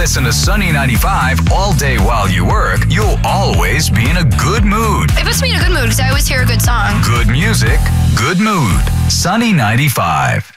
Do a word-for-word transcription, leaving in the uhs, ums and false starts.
listen to Sunny ninety-five all day while you work, you'll always be in a good mood. It puts me in a good mood because I always hear a good song. Good music, good mood. Sunny ninety-five.